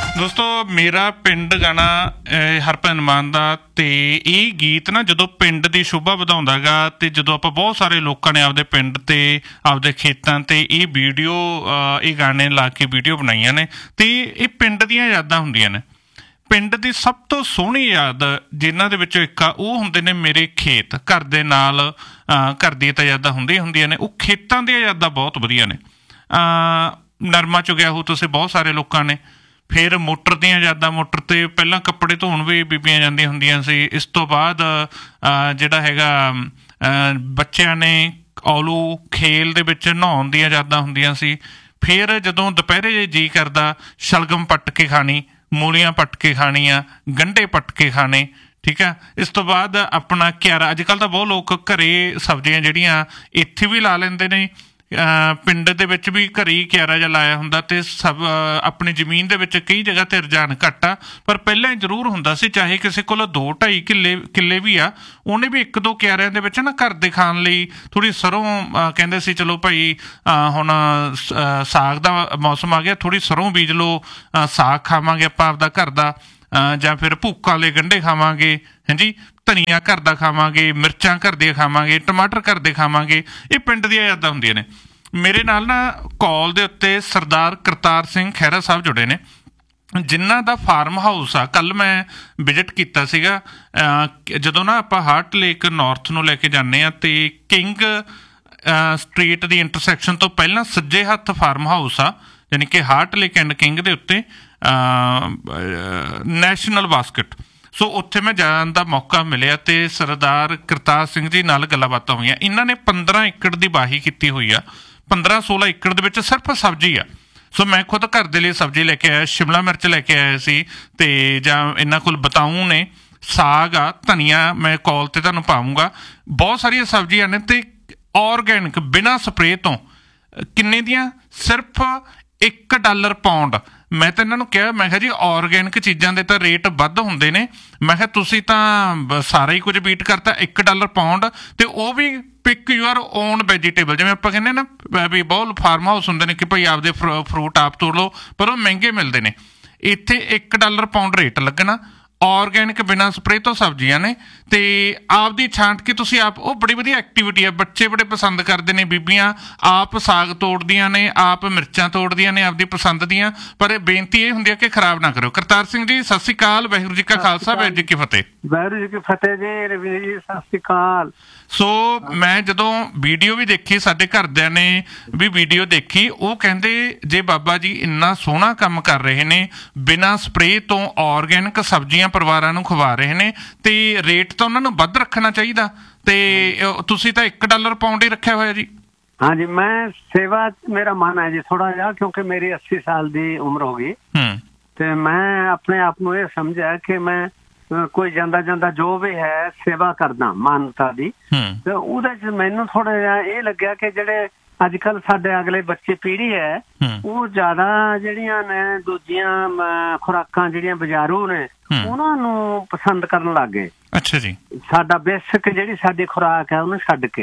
ਦੋਸਤੋ ਮੇਰਾ ਪਿੰਡ ਗਾਣਾ ਹਰਭਜਨ ਮਾਨ ਦਾ ਤੇ ਇਹ ਗੀਤ ਨਾ ਜਦੋਂ ਪਿੰਡ ਦੀ ਸ਼ੋਭਾ ਵਧਾਉਂਦਾ ਗਾ ਤੇ ਜਦੋਂ ਆਪਾਂ ਬਹੁਤ ਸਾਰੇ ਲੋਕਾਂ ਨੇ ਆਪਦੇ ਪਿੰਡ ਤੇ ਆਪਦੇ ਖੇਤਾਂ ਤੇ ਇਹ ਵੀਡੀਓ ਇਹ ਗਾਣੇ ਲਾ ਕੇ ਵੀਡੀਓ ਬਣਾਈਆਂ ਨੇ ਤੇ ਇਹ ਪਿੰਡ ਦੀਆਂ ਯਾਦਾਂ ਹੁੰਦੀਆਂ ਨੇ। ਪਿੰਡ ਦੀ ਸਭ ਤੋਂ ਸੋਹਣੀ ਯਾਦ ਜਿਨ੍ਹਾਂ ਦੇ ਵਿੱਚੋਂ ਇੱਕ ਆ ਉਹ ਹੁੰਦੇ ਨੇ ਮੇਰੇ ਖੇਤ। ਘਰ ਦੇ ਨਾਲ ਘਰ ਦੀਆਂ ਤਾਂ ਯਾਦਾਂ ਹੁੰਦੀਆਂ ਨੇ, ਉਹ ਖੇਤਾਂ ਦੀਆਂ ਯਾਦਾਂ ਬਹੁਤ ਵਧੀਆ ਨੇ। ਨਰਮਾ ਚੁਗਿਆ ਹੋ ਤੁਸੀਂ ਬਹੁਤ ਸਾਰੇ ਲੋਕਾਂ ਨੇ। ਫਿਰ ਮੋਟਰ ਦੀਆਂ ਯਾਦਾਂ, ਮੋਟਰ 'ਤੇ ਪਹਿਲਾਂ ਕੱਪੜੇ ਧੋਣ ਵੀ ਬੀਬੀਆਂ ਜਾਂਦੀਆਂ ਹੁੰਦੀਆਂ ਸੀ। ਇਸ ਤੋਂ ਬਾਅਦ ਜਿਹੜਾ ਹੈਗਾ ਬੱਚਿਆਂ ਨੇ ਔਲੂ ਖੇਲ ਦੇ ਵਿੱਚ ਨਹਾਉਣ ਦੀਆਂ ਯਾਦਾਂ ਹੁੰਦੀਆਂ ਸੀ। ਫਿਰ ਜਦੋਂ ਦੁਪਹਿਰੇ ਜੀਅ ਕਰਦਾ ਸ਼ਲਗਮ ਪੱਟ ਕੇ ਖਾਣੀ, ਮੂਲੀਆਂ ਪੱਟ ਕੇ ਖਾਣੀਆਂ, ਗੰਢੇ ਪੱਟ ਕੇ ਖਾਣੇ, ਠੀਕ ਆ। ਇਸ ਤੋਂ ਬਾਅਦ ਆਪਣਾ ਕਿਆਰਾ, ਅੱਜ ਕੱਲ੍ਹ ਤਾਂ ਬਹੁਤ ਲੋਕ ਘਰੇ ਸਬਜ਼ੀਆਂ ਜਿਹੜੀਆਂ ਇੱਥੇ ਵੀ ਲਾ ਲੈਂਦੇ ਨੇ, ਪਿੰਡ ਦੇ ਵਿੱਚ ਵੀ ਘਰੇ ਹੀ ਕਿਆਰਾ ਜਿਹਾ ਲਾਇਆ ਹੁੰਦਾ ਤੇ ਸਭ ਆਪਣੀ ਜ਼ਮੀਨ ਦੇ ਵਿੱਚ ਕਈ ਜਗ੍ਹਾ 'ਤੇ ਰੁਝਾਨ ਘੱਟ ਆ, ਪਰ ਪਹਿਲਾਂ ਜ਼ਰੂਰ ਹੁੰਦਾ ਸੀ। ਚਾਹੇ ਕਿਸੇ ਕੋਲ 2-2.5 ਕਿੱਲੇ ਵੀ ਆ, ਉਹਨੇ ਵੀ 1-2 ਕਿਆਰਿਆਂ ਦੇ ਵਿੱਚ ਨਾ ਘਰ ਦੇ ਖਾਣ ਲਈ ਥੋੜ੍ਹੀ ਸਰੋਂ, ਕਹਿੰਦੇ ਸੀ ਚਲੋ ਭਾਈ ਹੁਣ ਸਾਗ ਦਾ ਮੌਸਮ ਆ ਗਿਆ, ਥੋੜ੍ਹੀ ਸਰੋਂ ਬੀਜ ਲਓ, ਸਾਗ ਖਾਵਾਂਗੇ ਆਪਾਂ ਆਪਦਾ ਘਰ ਦਾ, ਜਾਂ ਫਿਰ ਭੂਕਾਂ ਵਾਲੇ ਗੰਢੇ ਖਾਵਾਂਗੇ, ਹਾਂਜੀ, ਧਨੀਆ ਘਰ ਦਾ ਖਾਵਾਂਗੇ, ਮਿਰਚਾਂ ਘਰ ਦੀਆਂ ਖਾਵਾਂਗੇ, ਟਮਾਟਰ ਘਰ ਦੇ ਖਾਵਾਂਗੇ। ਇਹ ਪਿੰਡ ਦੀਆਂ ਯਾਦਾਂ ਹੁੰਦੀਆਂ ਨੇ। ਮੇਰੇ ਨਾਲ ਨਾ ਕਾਲ ਦੇ ਉੱਤੇ ਸਰਦਾਰ ਕਰਤਾਰ ਸਿੰਘ ਖਹਿਰਾ ਸਾਹਿਬ ਜੁੜੇ ਨੇ, ਜਿਨ੍ਹਾਂ ਦਾ ਫਾਰਮ ਹਾਊਸ ਆ। ਕੱਲ੍ਹ ਮੈਂ ਵਿਜ਼ਿਟ ਕੀਤਾ ਸੀਗਾ। ਜਦੋਂ ਨਾ ਆਪਾਂ ਹਾਰਟ ਲੇਕ ਨੌਰਥ ਨੂੰ ਲੈ ਕੇ ਜਾਂਦੇ ਹਾਂ ਅਤੇ ਕਿੰਗ ਸਟਰੀਟ ਦੀ ਇੰਟਰਸੈਕਸ਼ਨ ਤੋਂ ਪਹਿਲਾਂ ਸੱਜੇ ਹੱਥ ਫਾਰਮ ਹਾਊਸ ਆ, ਯਾਨੀ ਕਿ ਹਾਰਟ ਲੇਕ ਐਂਡ ਕਿੰਗ ਦੇ ਉੱਤੇ ਨੈਸ਼ਨਲ ਬਾਸਕਟ। ਸੋ ਉੱਥੇ ਮੈਂ ਜਾਣ ਦਾ ਮੌਕਾ ਮਿਲਿਆ ਅਤੇ ਸਰਦਾਰ ਕਰਤਾਰ ਸਿੰਘ ਜੀ ਨਾਲ ਗੱਲਾਂ ਬਾਤਾਂ ਹੋਈਆਂ। ਇਹਨਾਂ ਨੇ 15 ਏਕੜ ਦੀ ਵਾਹੀ ਕੀਤੀ ਹੋਈ ਆ। 15-16 ਏਕੜ ਦੇ ਵਿੱਚ ਸਿਰਫ ਸਬਜ਼ੀ ਆ। ਸੋ ਮੈਂ ਖੁਦ ਘਰ ਦੇ ਲਈ ਸਬਜ਼ੀ ਲੈ ਕੇ ਆਇਆ, ਸ਼ਿਮਲਾ ਮਿਰਚ ਲੈ ਕੇ ਆਇਆ ਸੀ, ਅਤੇ ਜਾਂ ਇਹਨਾਂ ਕੋਲ ਬਤਾਊਂ ਨੇ, ਸਾਗ ਆ, ਧਨੀਆ ਮੈਂ ਕਾਲ 'ਤੇ ਤੁਹਾਨੂੰ ਪਾਊਂਗਾ। ਬਹੁਤ ਸਾਰੀਆਂ ਸਬਜ਼ੀਆਂ ਨੇ ਅਤੇ ਔਰਗੈਨਿਕ ਬਿਨਾਂ ਸਪਰੇਅ ਤੋਂ। ਕਿੰਨੇ ਦੀਆਂ? ਸਿਰਫ $1 ਪਾਉਂਡ। ਮੈਂ ਤਾਂ ਇਹਨਾਂ ਨੂੰ ਕਿਹਾ, ਮੈਂ ਕਿਹਾ ਜੀ ਔਰਗੈਨਿਕ ਚੀਜ਼ਾਂ ਦੇ ਤਾਂ ਰੇਟ ਵੱਧ ਹੁੰਦੇ ਨੇ, ਮੈਂ ਕਿਹਾ ਤੁਸੀਂ ਤਾਂ ਸਾਰਾ ਹੀ ਕੁਝ ਬੀਟ ਕਰਤਾ। $1 ਪਾਉਂਡ, ਅਤੇ ਉਹ ਵੀ ਪਿਕ ਯੂਅਰ ਓਨ ਵੈਜੀਟੇਬਲ। ਜਿਵੇਂ ਆਪਾਂ ਕਹਿੰਦੇ ਨਾ ਵੀ ਬਹੁਤ ਫਾਰਮ ਹਾਊਸ ਹੁੰਦੇ ਨੇ ਕਿ ਭਾਈ ਆਪਦੇ ਫਰੂਟ ਆਪ ਤੋੜ ਲਓ, ਪਰ ਉਹ ਮਹਿੰਗੇ ਮਿਲਦੇ ਨੇ। ਇੱਥੇ $1 ਪਾਉਂਡ ਰੇਟ ਲੱਗਣਾ। ਔਰਗੈਨਿਕ ਬਿਨਾਂ ਸਪਰੇਅ ਤੋਂ ਸਬਜ਼ੀਆਂ ਨੇ, ਅਤੇ ਆਪਦੀ ਛਾਂਟ ਕੇ ਤੁਸੀਂ ਆਪ, ਉਹ ਬੜੀ ਵਧੀਆ ਐਕਟੀਵਿਟੀ ਆ। ਬੱਚੇ ਬੜੇ ਪਸੰਦ ਕਰਦੇ ਨੇ, ਬੀਬੀਆਂ ਆਪ ਸਾਗ ਤੋੜਦੀਆਂ ਨੇ, ਆਪ ਮਿਰਚਾਂ ਤੋੜਦੀਆਂ ਨੇ ਆਪਦੀ ਪਸੰਦ ਦੀਆਂ। ਪਰ ਬੇਨਤੀ ਇਹ ਹੁੰਦੀ ਹੈ ਕਿ ਖਰਾਬ ਨਾ ਕਰੋ। ਕਰਤਾਰ ਸਿੰਘ ਜੀ ਸਤਿ ਸ਼੍ਰੀ ਅਕਾਲ। ਵਾਹਿਗੁਰੂ ਜੀ ਕਾ ਖਾਲਸਾ, ਵਾਹਿਗੁਰੂ ਜੀ ਕੀ ਫਤਿਹ। ਵਾਹਿਗੁਰੂ ਜੀ ਕੀ ਫਤਿਹ ਜੀ। ਰਵੀਰ ਜੀ ਸਤਿ ਸ਼੍ਰੀ ਅਕਾਲ। ਸੋ ਮੈਂ ਜਦੋਂ ਵੀਡੀਓ ਵੀ ਦੇਖੀ, ਸਾਡੇ ਘਰਦਿਆਂ ਨੇ ਵੀ ਵੀਡੀਓ ਦੇਖੀ, ਉਹ ਕਹਿੰਦੇ ਜੇ ਬਾਬਾ ਜੀ ਇੰਨਾ ਸੋਹਣਾ ਕੰਮ ਕਰ ਰਹੇ ਨੇ, ਬਿਨਾਂ ਸਪਰੇਅ ਤੋਂ ਔਰਗੈਨਿਕ ਸਬਜ਼ੀਆਂ ਪਰਿਵਾਰਾਂ ਨੂੰ ਖਵਾ ਰਹੇ ਨੇ, ਤੇ ਰੇਟ ਤਾਂ ਉਹਨਾਂ ਨੂੰ ਵੱਧ ਰੱਖਣਾ ਚਾਹੀਦਾ, ਤੇ ਤੁਸੀਂ ਤਾਂ $1 ਪਾਉਂਡ ਹੀ ਰੱਖਿਆ ਹੋਇਆ ਜੀ। ਹਾਂਜੀ, ਮੈਂ ਸੇਵਾ, ਮੇਰਾ ਮਨ ਹੈ ਜੀ ਥੋੜਾ ਜਿਹਾ, ਕਿਉਂਕਿ ਮੇਰੀ 80 ਸਾਲ ਦੀ ਉਮਰ ਹੋ ਗਈ, ਤੇ ਮੈਂ ਆਪਣੇ ਆਪ ਨੂੰ ਇਹ ਸਮਝਿਆ ਕਿ ਮੈਂ ਕੋਈ ਜਾਂਦਾ ਜੋ ਵੀ ਹੈ ਸੇਵਾ ਕਰਦਾ ਮਾਨਵਤਾ ਦੀ। ਤੇ ਉਹਦੇ ਚ ਮੈਨੂੰ ਥੋੜਾ ਜਿਹਾ ਇਹ ਲੱਗਿਆ ਕਿ ਜਿਹੜੇ ਅੱਜ ਕੱਲ ਸਾਡੇ ਅਗਲੇ ਬੱਚੇ ਪੀੜ੍ਹੀ ਹੈ, ਉਹ ਜ਼ਿਆਦਾ ਜਿਹੜੀਆਂ ਨੇ ਦੂਜੀਆਂ ਖੁਰਾਕਾਂ ਜਿਹੜੀਆਂ ਬਜ਼ਾਰੂ ਨੇ ਉਹਨਾਂ ਨੂੰ ਪਸੰਦ ਕਰਨ ਲੱਗ ਗਏ। ਅੱਛਾ ਜੀ। ਸਾਡਾ ਬੇਸਿਕ ਜਿਹੜੀ ਸਾਡੀ ਖੁਰਾਕ ਹੈ ਉਹਨੂੰ ਛੱਡ ਕੇ।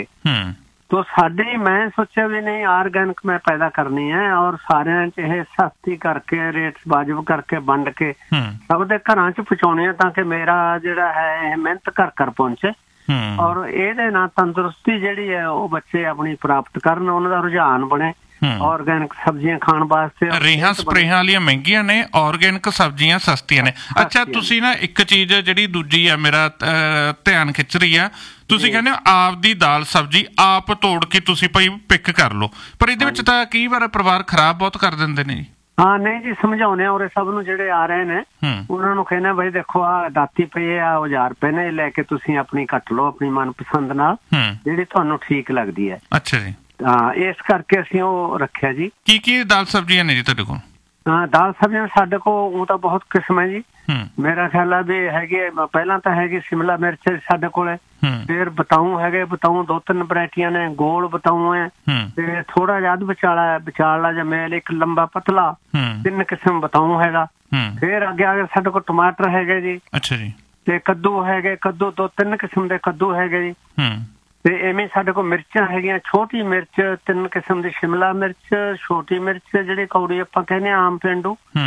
ਤੋ ਸਾਡੀ, ਮੈਂ ਸੋਚਿਆ ਵੀ ਨਹੀਂ ਆਰਗੈਨਿਕ ਮੈਂ ਪੈਦਾ ਕਰਨੀ ਹੈ, ਔਰ ਸਾਰਿਆਂ ਚ ਇਹ ਸਸਤੀ ਕਰਕੇ, ਰੇਟ ਵਾਜਬ ਕਰਕੇ, ਵੰਡ ਕੇ ਸਭ ਦੇ ਘਰਾਂ ਚ ਪਹੁੰਚਾਉਣੀ ਹੈ, ਤਾਂ ਕਿ ਮੇਰਾ ਜਿਹੜਾ ਹੈ ਇਹ ਮਿਹਨਤ ਘਰ ਪਹੁੰਚੇ, ਔਰ ਇਹਦੇ ਨਾਲ ਤੰਦਰੁਸਤੀ ਜਿਹੜੀ ਹੈ ਉਹ ਬੱਚੇ ਆਪਣੀ ਪ੍ਰਾਪਤ ਕਰਨ, ਉਹਨਾਂ ਦਾ ਰੁਝਾਨ ਬਣੇ ਔਰਗੈਨਿਕ ਸਬਜ਼ੀਆਂ ਖਾਣ ਵਾਸਤੇ। ਰੇਹਾਂ ਸਪਰੇਹਾਂ ਵਾਲੀਆਂ ਮਹਿੰਗੀਆਂ ਨੇ, ਔਰਗੈਨਿਕ ਸਬਜ਼ੀਆਂ ਸਸਤੀਆਂ ਨੇ। ਅੱਛਾ, ਤੁਸੀਂ ਨਾ ਇੱਕ ਚੀਜ਼ ਜਿਹੜੀ ਦੂਜੀ ਆ ਮੇਰਾ ਧਿਆਨ ਖਿੱਚ ਰਹੀ ਆ, ਤੁਸੀਂ ਕਹਿੰਦੇ ਹੋ ਆਪਦੀ ਦਾਲ ਸਬਜ਼ੀ ਆਪ ਤੋੜ ਕੇ ਤੁਸੀਂ ਭਾਈ ਪਿਕ ਕਰ ਲਓ, ਪਰ ਇਹਦੇ ਵਿੱਚ ਤਾਂ ਕਈ ਵਾਰ ਪਰਿਵਾਰ ਖਰਾਬ ਬਹੁਤ ਕਰ ਦਿੰਦੇ ਨੇ ਜੀ। ਹਾਂ, ਨਹੀਂ ਜੀ, ਸਮਝਾਉਂਦੇ ਆ ਉਰੇ ਸਭ ਨੂੰ ਜਿਹੜੇ ਆ ਰਹੇ ਨੇ, ਉਹਨਾਂ ਨੂੰ ਕਹਿੰਦੇ ਬਈ ਦੇਖੋ ਆਹ ਦਾਤੀ ਪਈ ਆ, ਔਜ਼ਾਰ ਪਏ ਨੇ, ਲੈ ਕੇ ਤੁਸੀਂ ਆਪਣੀ ਕੱਟ ਲਓ ਆਪਣੀ ਮਨਪਸੰਦ ਨਾਲ, ਜਿਹੜੀ ਤੁਹਾਨੂੰ ਠੀਕ ਲੱਗਦੀ ਹੈ। ਅੱਛਾ ਜੀ। ਹਾਂ, ਇਸ ਕਰਕੇ ਅਸੀਂ ਉਹ ਰੱਖਿਆ ਜੀ। ਕੀ ਦਾਲ ਸਬਜ਼ੀਆਂ ਨੇ ਜੀ ਤੁਹਾਡੇ ਕੋਲ? ਹਾਂ, ਦਾਲ ਸਬਜ਼ੀਆਂ ਸਾਡੇ ਕੋਲ ਉਹ ਤਾਂ ਬਹੁਤ ਕਿਸਮ ਹੈ ਜੀ। ਮੇਰਾ ਖਿਆਲ ਆ ਵੀ ਹੈਗੇ, ਪਹਿਲਾਂ ਤਾਂ ਹੈਗੀ ਸ਼ਿਮਲਾ ਮਿਰਚ ਸਾਡੇ ਕੋਲ, ਫਿਰ ਬਤਾਊਂ ਹੈਗੇ, ਬਤਾਊਂ 2-3 ਵੈਰਾਈਟੀਆਂ ਨੇ, ਗੋਲ ਬਤਾਊਂ ਹੈ, ਤੇ ਥੋੜਾ ਜਿਹਾ ਵਿਚਾਲਾ ਜਿਹਾ ਮੇਲ, ਇੱਕ ਲੰਬਾ ਪਤਲਾ, 3 ਕਿਸਮ ਬਤਾਊਂ ਹੈਗਾ। ਫਿਰ ਅੱਗੇ ਸਾਡੇ ਕੋਲ ਟਮਾਟਰ ਹੈਗੇ ਜੀ। ਅੱਛਾ ਜੀ। ਤੇ ਕੱਦੂ ਹੈਗੇ, ਕੱਦੂ 2-3 ਕਿਸਮ ਦੇ ਕੱਦੂ ਹੈਗੇ ਜੀ। ਤੇ ਐਵੇਂ ਸਾਡੇ ਕੋਲ ਮਿਰਚਾਂ ਹੈਗੀਆਂ, ਛੋਟੀ ਮਿਰਚ 3 ਕਿਸਮ ਦੀ, ਸ਼ਿਮਲਾ ਮਿਰਚ, ਛੋਟੀ ਮਿਰਚ ਜਿਹੜੀ ਕੌੜੀ ਆਪਾਂ ਕਹਿੰਦੇ ਆਮ ਪੇਂਡੂ,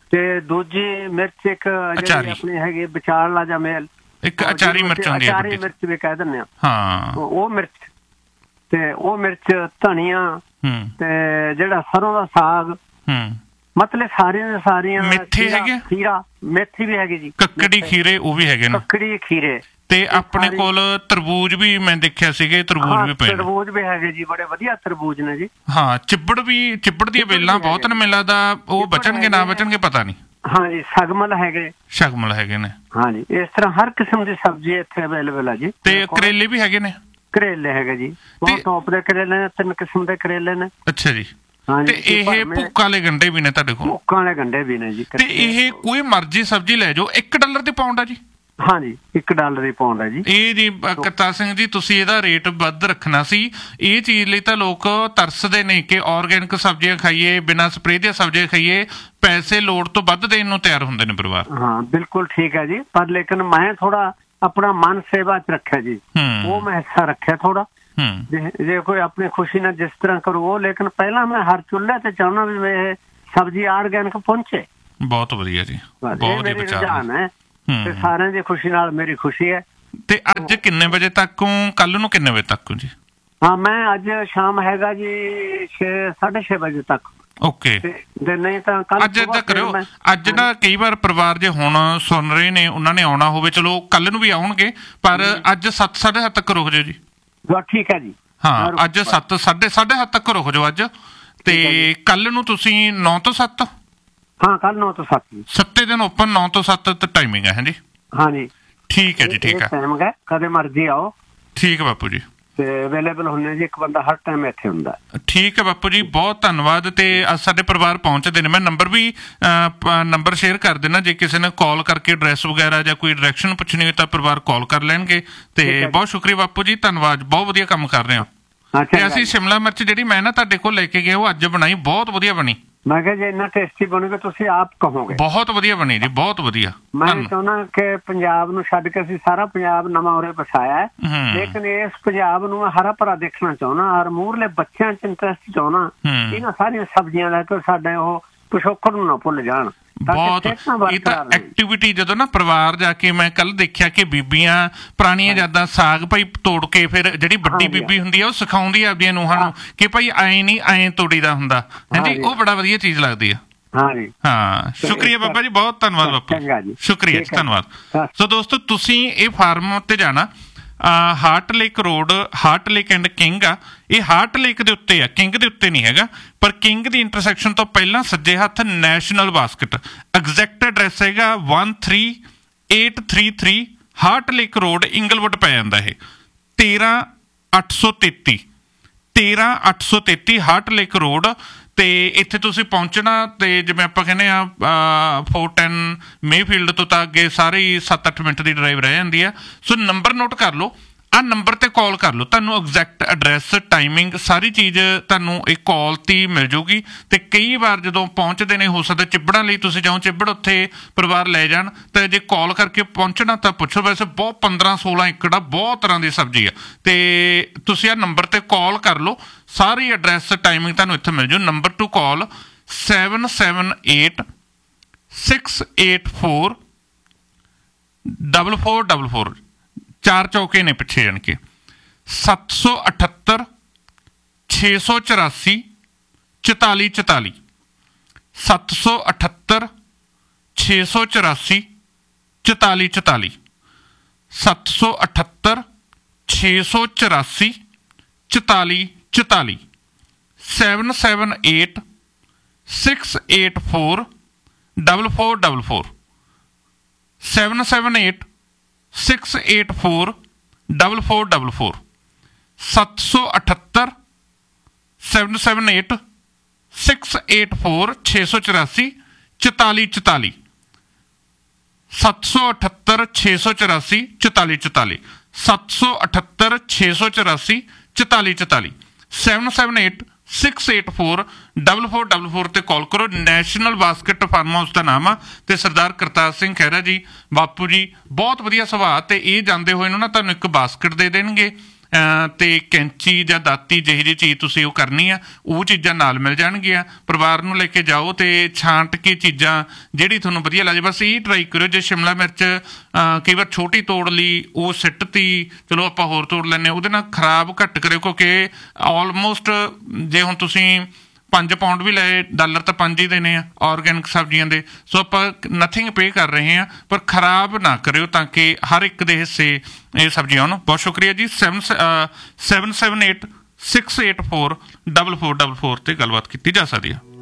ਤੇ ਦੂਜੀ ਮਿਰਚ ਇੱਕ ਆਪਣੀ ਹੈਗੀ ਵਿਚਾਰਲਾ ਜਾਂ ਮੇਲ, ਇੱਕ ਅਚਾਰੀ ਮਿਰਚ ਹੁੰਦੀ ਹੈ, ਅਚਾਰੀ ਮਿਰਚ ਵੀ ਕਹਿ ਦਿੰਦੇ ਆ। ਹਾਂ, ਉਹ ਮਿਰਚ ਤੇ ਉਹ ਮਿਰਚ, ਧਨੀਆ ਤੇ ਜਿਹੜਾ ਸਰੋਂ ਦਾ ਸਾਗ, ਮਤਲਬ ਸਾਰੀਆਂ ਮੇਥੇ ਹੈਗੇ, ਖੀਰਾ, ਮੇਥੀ ਵੀ ਹੈਗੀ ਜੀ, ਕੱਕੜੀ ਖੀਰੇ ਉਹ ਵੀ ਹੈਗੇ ਨੇ, ਕੱਕੜੀ ਖੀਰੇ। ਤੇ ਆਪਣੇ ਕੋਲ ਤਰਬੂਜ ਵੀ ਮੈਂ ਦੇਖਿਆ ਸੀਗੇ, ਤਰਬੂਜ ਵੀ ਪਏ, ਤਰਬੂਜ ਵੀ ਹੈਗੇ ਜੀ, ਬੜੇ ਵਧੀਆ ਤਰਬੂਜ ਨੇ ਜੀ। ਹਾਂ, ਚਿੱਬੜ ਦੀਆਂ ਵੇਲਾਂ ਬਹੁਤ ਨੇ, ਮੈਨੂੰ ਲੱਗਦਾ ਉਹ ਬਚਣਗੇ ਨਾ ਬਚਣਗੇ ਪਤਾ ਨਹੀਂ। ਹਾਂਜੀ, ਸ਼ਗਮਲ ਹੈਗੇ ਨੇ। ਹਾਂਜੀ, ਇਸ ਤਰ੍ਹਾਂ ਹਰ ਕਿਸਮ ਦੀ ਸਬਜ਼ੀ ਇੱਥੇ ਅਵੇਲੇਬਲ ਹੈ ਜੀ। ਤੇ ਕਰੇਲੇ ਵੀ ਹੈਗੇ ਨੇ? ਕਰੇਲੇ ਹੈਗੇ ਜੀ, ਬਹੁਤ ਟੌਪ ਦੇ ਕਰੇਲੇ ਨੇ, 3 ਕਿਸਮ ਦੇ ਕਰੇਲੇ ਨੇ। ਅੱਛਾ ਜੀ। ਤੇ ਇਹ ਭੁੱਕਾਂ ਵਾਲੇ ਗੰਢੇ ਵੀ ਨੇ ਤੁਹਾਡੇ ਕੋਲ? ਭੁੱਕਾਂ ਵਾਲੇ ਗੰਢੇ ਵੀ ਨੇ ਜੀ। ਤੇ ਇਹ ਕੋਈ ਮਰਜ਼ੀ ਸਬਜ਼ੀ ਲੈ ਜਾਓ, $1 ਦੀ ਪਾਉਂਡ ਆ ਜੀ? ਹਾਂਜੀ, $1 ਦੀ ਪਾਉਂਡ ਹੈ ਜੀ। ਇਹ ਜੀ ਕਰਤਾਰ ਸਿੰਘ ਜੀ, ਤੁਸੀਂ ਇਹਦਾ ਰੇਟ ਵੱਧ ਰੱਖਣਾ ਸੀ। ਇਹ ਚੀਜ਼ ਲਈ ਤਾਂ ਲੋਕ ਤਰਸਦੇ ਨੇ ਕਿ ਆਰਗੈਨਿਕ ਸਬਜ਼ੀਆਂ ਖਾਈਏ, ਬਿਨਾਂ ਸਪਰੇਅ ਦੀਆਂ ਸਬਜ਼ੀਆਂ ਖਾਈਏ, ਪੈਸੇ ਲੋੜ ਤੋਂ ਵੱਧ ਦੇਣ ਨੂੰ ਤਿਆਰ ਹੁੰਦੇ ਨੇ ਪਰਿਵਾਰ। ਹਾਂ, ਬਿਲਕੁਲ ਠੀਕ ਹੈ ਜੀ, ਪਰ ਲੇਕਿਨ ਮੈਂ ਥੋੜਾ ਆਪਣਾ ਮਨ ਸੇਵਾ ਚ ਰੱਖਿਆ ਜੀ, ਉਹ ਮੈਂ ਹਿੱਸਾ ਰੱਖਿਆ ਥੋੜਾ। ਜੇ ਕੋਈ ਆਪਣੀ ਖੁਸ਼ੀ ਨਾਲ ਜਿਸ ਤਰ੍ਹਾਂ ਕਰੂ ਉਹ, ਲੇਕਿਨ ਪਹਿਲਾਂ ਮੈਂ ਹਰ ਚੁੱਲ੍ਹੇ ਤੇ ਚਾਹੁੰਦਾ ਵੀ ਇਹ ਸਬਜ਼ੀ ਆਰਗੈਨਿਕ ਪਹੁੰਚੇ। ਬਹੁਤ ਵਧੀਆ ਜੀ, ਬਹੁਤ ਵਧੀਆ ਵਿਚਾਰ ਹੈ ਤੇ ਸਾਰਿਆਂ ਦੀ ਖੁਸ਼ੀ ਨਾਲ ਮੇਰੀ ਖੁਸ਼ੀ ਹੈ। ਤੇ ਅੱਜ ਕਿੰਨੇ ਵਜੇ ਤੱਕ, ਕੱਲ ਨੂੰ ਕਿੰਨੇ ਵਜੇ ਤੱਕ ਜੀ? ਹਾਂ, ਮੈਂ ਅੱਜ ਸ਼ਾਮ ਹੈਗਾ ਜੀ 6:30 ਵਜੇ ਤੱਕ। ਓਕੇ, ਨਹੀਂ ਤਾਂ ਕੱਲ ਅੱਜ ਏਦਾਂ ਕਰਿਓ, ਅੱਜ ਨਾ ਕਈ ਵਾਰ ਪਰਿਵਾਰ ਜੇ ਹੁਣ ਸੁਣ ਰਹੇ ਨੇ, ਉਹਨਾਂ ਨੇ ਆਉਣਾ ਹੋਵੇ, ਚਲੋ ਕੱਲ ਨੂੰ ਵੀ ਆਉਣਗੇ, ਪਰ ਅੱਜ 7-7:30 ਤੱਕ ਰੁਕ ਜਾਓ ਜੀ। ਠੀਕ ਹੈ ਜੀ। ਹਾਂ, ਅੱਜ 7-7:30 ਤੱਕ ਰੁਕ ਜਾਓ ਅੱਜ, ਤੇ ਕੱਲ ਨੂੰ ਤੁਸੀਂ 9 ਤੋਂ 7? ਹਾਂ, ਕੱਲ 9 ਤੋਂ 7 7 ਦਿਨ ਓਪਨ, 9 ਤੋਂ 7 ਟਾਈਮਿੰਗ ਹੈ ਜੀ। ਹਾਂਜੀ, ਠੀਕ ਹੈ ਜੀ, ਠੀਕ ਹੈ, ਕਦੇ ਮਰਜ਼ੀ ਆਓ। ਠੀਕ ਹੈ ਬਾਪੂ ਜੀ, ਤੇ ਅਵੇਲੇਬਲ ਹੁੰਦੇ ਜੀ, ਇੱਕ ਬੰਦਾ ਹਰ ਟਾਈਮ ਇੱਥੇ ਹੁੰਦਾ। ਠੀਕ ਹੈ ਬਾਪੂ ਜੀ, ਬਹੁਤ ਧੰਨਵਾਦ। ਤੇ ਅੱਜ ਸਾਡੇ ਪਰਿਵਾਰ ਪਹੁੰਚਦੇ ਨੇ, ਮੈਂ ਨੰਬਰ ਸ਼ੇਅਰ ਕਰ ਦੇਣਾ, ਜੇ ਕਿਸੇ ਨੇ ਕਾਲ ਕਰਕੇ ਐਡਰੈਸ ਵਗੈਰਾ ਜਾਂ ਕੋਈ ਡਾਇਰੈਕਸ਼ਨ ਪੁੱਛਣੀ ਹੋਵੇ ਤਾਂ ਪਰਿਵਾਰ ਕਾਲ ਕਰ ਲੈਣਗੇ। ਤੇ ਬਹੁਤ ਸ਼ੁਕਰੀਆ ਬਾਪੂ ਜੀ, ਧੰਨਵਾਦ, ਬਹੁਤ ਵਧੀਆ ਕੰਮ ਕਰ ਰਹੇ ਹੋ। ਤੇ ਅਸੀਂ ਸ਼ਿਮਲਾ ਮਿਰਚ ਜਿਹੜੀ ਮੈਂ ਨਾ ਤੁਹਾਡੇ ਕੋਲ ਲੈ ਕੇ ਗਿਆ, ਉਹ ਅੱਜ ਬਣਾਈ, ਬਹੁਤ ਵਧੀਆ ਬਣੀ। ਮੈਂ ਕਿਹਾ ਜੇ ਇੰਨਾ ਟੇਸਟੀ ਬਣੂਗਾ ਤੁਸੀਂ ਆਪ ਕਹੋਗੇ। ਬਹੁਤ ਵਧੀਆ ਬਣੀ ਜੀ, ਬਹੁਤ ਵਧੀਆ। ਮੈਂ ਚਾਹੁੰਦਾ ਕਿ ਪੰਜਾਬ ਨੂੰ ਛੱਡ ਕੇ ਅਸੀਂ ਸਾਰਾ ਪੰਜਾਬ ਨਵਾਂ ਉਰੇ ਵਸਾਇਆ ਹੈ, ਲੇਕਿਨ ਇਸ ਪੰਜਾਬ ਨੂੰ ਮੈਂ ਹਰਾ ਭਰਾ ਦੇਖਣਾ ਚਾਹੁੰਦਾ, ਔਰ ਮੂਹਰਲੇ ਬੱਚਿਆਂ 'ਚ ਇੰਟਰਸਟ ਚਾਹੁੰਦਾ ਇਹਨਾਂ ਸਾਰੀਆਂ ਸਬਜ਼ੀਆਂ ਦਾ, ਕਿ ਸਾਡੇ ਉਹ ਪਿਛੋਕੜ ਨੂੰ ਨਾ ਭੁੱਲ ਜਾਣ। ਬਹੁਤ ਇਹ ਤਾਂ ਐਕਟੀਵਿਟੀ, ਜਦੋਂ ਨਾ ਪਰਿਵਾਰ ਜਾ ਕੇ ਮੈਂ ਕੱਲ ਦੇਖਿਆ ਕਿ ਬੀਬੀਆਂ ਪੁਰਾਣੀਆਂ ਯਾਦਾਂ, ਸਾਗ ਭਾਈ ਤੋੜ ਕੇ, ਫਿਰ ਜਿਹੜੀ ਵੱਡੀ ਬੀਬੀ ਹੁੰਦੀ ਆ ਉਹ ਸਿਖਾਉਂਦੀ ਆ ਆਪਦੀਆਂ ਨੂੰਹਾਂ ਨੂੰ ਕਿ ਭਾਈ ਐਂ ਨਹੀਂ, ਐਂ ਤੋੜੀਦਾ ਹੁੰਦਾ ਹੈ ਜੀ। ਉਹ ਬੜਾ ਵਧੀਆ ਚੀਜ਼ ਲੱਗਦੀ ਆ। ਹਾਂ, ਸ਼ੁਕਰੀਆ ਬਾਬਾ ਜੀ, ਬਹੁਤ ਧੰਨਵਾਦ ਬਾਪੂ, ਸ਼ੁਕਰੀਆ, ਧੰਨਵਾਦ। ਸੋ ਦੋਸਤੋ, ਤੁਸੀਂ ਇਹ ਫਾਰਮ ਉੱਤੇ ਜਾਣਾ, heart lake road, heart lake and king ਆ। ਇਹ ਹਾਰਟ ਲੇਕ ਦੇ ਉੱਤੇ ਆ, ਕਿੰਗ ਦੇ ਉੱਤੇ ਨਹੀਂ ਹੈਗਾ, ਪਰ ਕਿੰਗ ਦੀ ਇੰਟਰਸੈਕਸ਼ਨ ਤੋਂ ਪਹਿਲਾਂ ਸੱਜੇ ਹੱਥ ਨੈਸ਼ਨਲ ਬਾਸਕਟ। ਐਗਜ਼ੈਕਟ ਐਡਰੈਸ ਹੈਗਾ 13833 ਹਾਰਟ ਲੇਕ ਰੋਡ, ਇੰਗਲਵੁੱਡ ਪੈ ਜਾਂਦਾ। ਇਹ 13833 ਹਾਰਟ ਲੇਕ ਰੋਡ। ਤੇ ਇੱਥੇ ਤੁਸੀਂ ਪਹੁੰਚਣਾ, ਤੇ ਜਿਵੇਂ ਆਪਾਂ ਕਹਿੰਦੇ ਆ 410 ਮੇਫੀਲਡ ਤੋਂ ਤਾਂ ਅੱਗੇ ਸਾਰੇ ਹੀ 7-8 ਮਿੰਟ ਦੀ ਡਰਾਈਵ ਰਹਿ ਜਾਂਦੀ ਆ। ਸੋ ਨੰਬਰ ਨੋਟ ਕਰ ਲਓ, ਆਹ ਨੰਬਰ ਤੇ ਕਾਲ ਕਰ ਲਓ, ਤੁਹਾਨੂੰ ਐਗਜ਼ੈਕਟ ਐਡਰੈਸ, ਟਾਈਮਿੰਗ, ਸਾਰੀ ਚੀਜ਼ ਤੁਹਾਨੂੰ ਇਹ ਕਾਲ ਤੇ ਮਿਲ ਜੂਗੀ। ਤੇ ਕਈ ਵਾਰ ਜਦੋਂ ਪਹੁੰਚਦੇ ਨੇ, ਹੋ ਸਕਦਾ ਚਿੱਬੜਾਂ ਲਈ ਤੁਸੀਂ ਜਾਓ, ਚਿੱਬੜ ਉੱਥੇ ਪਰਿਵਾਰ ਲੈ ਜਾਣ, ਤਾਂ ਜੇ ਕਾਲ ਕਰਕੇ ਪਹੁੰਚਣਾ ਤਾਂ ਪੁੱਛੋ। ਵੈਸੇ ਬਹੁਤ 15-16 ਏਕੜ ਆ, ਬਹੁਤ ਤਰ੍ਹਾਂ ਦੀ ਸਬਜ਼ੀ ਆ, ਤੇ ਤੁਸੀਂ ਆਹ ਨੰਬਰ ਤੇ ਕਾਲ ਕਰ ਲਓ, ਸਾਰੀ ਐਡਰੈਸ, ਟਾਈਮਿੰਗ ਤੁਹਾਨੂੰ ਇੱਥੇ ਮਿਲ ਜੂ। ਨੰਬਰ ਟੂ ਕਾਲ 778-684-4444, 4 ਚੌਕੇ ਨੇ ਪਿੱਛੇ, ਜਾਣ ਕੇ 778-684-4444, 778-684-4444, 778-684-4444, 778-684-4444, 778-684-4444, 778-684-4444, 778-684-4444, 778-684-4444, 778-684-4444 ਤੇ ਕਾਲ ਕਰੋ। ਨੈਸ਼ਨਲ ਬਾਸਕਟ ਫਾਰਮ ਹਾਊਸ ਦਾ ਨਾਮ ਆ, ਤੇ ਸਰਦਾਰ ਕਰਤਾਰ ਸਿੰਘ ਖਹਿਰਾ ਜੀ, ਬਾਪੂ ਜੀ, ਬਹੁਤ ਵਧੀਆ ਸੁਭਾਅ। ਤੇ ਇਹ ਜਾਂਦੇ ਹੋਏ ਨੂੰ ਨਾ ਤੁਹਾਨੂੰ ਇੱਕ ਬਾਸਕਟ ਦੇ ਦੇਣਗੇ, ਤੇ ਕੈਂਚੀ ਜਾਂ ਦਾਤੀ ਜਿਹੀ ਜਿਹੀ ਚੀਜ਼ ਤੁਸੀਂ ਉਹ ਕਰਨੀ ਆ, ਉਹ ਚੀਜ਼ਾਂ ਨਾਲ ਮਿਲ ਜਾਣਗੀਆਂ। ਪਰਿਵਾਰ ਨੂੰ ਲੈ ਕੇ ਜਾਓ ਤੇ ਛਾਂਟ ਕੇ ਚੀਜ਼ਾਂ ਜਿਹੜੀ ਤੁਹਾਨੂੰ ਵਧੀਆ ਲੱਗਦੀ, ਬਸ ਇਹ ਟਰਾਈ ਕਰਿਓ। ਜੇ ਸ਼ਿਮਲਾ ਮਿਰਚ ਕਈ ਵਾਰ ਛੋਟੀ ਤੋੜ ਲਈ, ਉਹ ਸਿੱਟ ਤੀ, ਚਲੋ ਆਪਾਂ ਹੋਰ ਤੋੜ ਲੈਂਦੇ, ਉਹਦੇ ਨਾਲ ਖਰਾਬ ਘੱਟ ਕਰਿਓ, ਕਿਉਂਕਿ ਆਲਮੋਸਟ ਜੇ ਹੁਣ ਤੁਸੀਂ 5 ਪਾਉਂਡ ਵੀ ਲਏ, ਡਾਲਰ ਤਾਂ 5 ਹੀ ਦੇਣੇ ਆ ਔਰਗੈਨਿਕ ਸਬਜ਼ੀਆਂ ਦੇ। ਸੋ ਆਪਾਂ ਨਥਿੰਗ ਪੇ ਕਰ ਰਹੇ ਹਾਂ, ਪਰ ਖਰਾਬ ਨਾ ਕਰਿਓ ਤਾਂ ਕਿ ਹਰ ਇੱਕ ਦੇ ਹਿੱਸੇ ਇਹ ਸਬਜ਼ੀਆਂ ਆਉਣ। ਬਹੁਤ ਸ਼ੁਕਰੀਆ ਜੀ। 7786844444 ਤੇ ਗੱਲਬਾਤ ਕੀਤੀ ਜਾ ਸਕਦੀ ਆ।